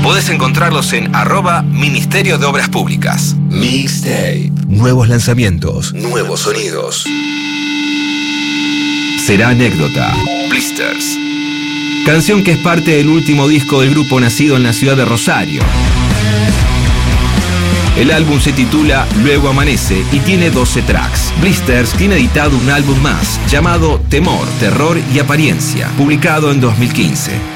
Podés encontrarlos en @Ministerio de Obras Públicas. Mixtape. Nuevos lanzamientos. Nuevos sonidos. Será anécdota. Blisters. Canción que es parte del último disco del grupo nacido en la ciudad de Rosario. El álbum se titula Luego Amanece y tiene 12 tracks. Blisters tiene editado un álbum más llamado Temor, Terror y Apariencia, publicado en 2015.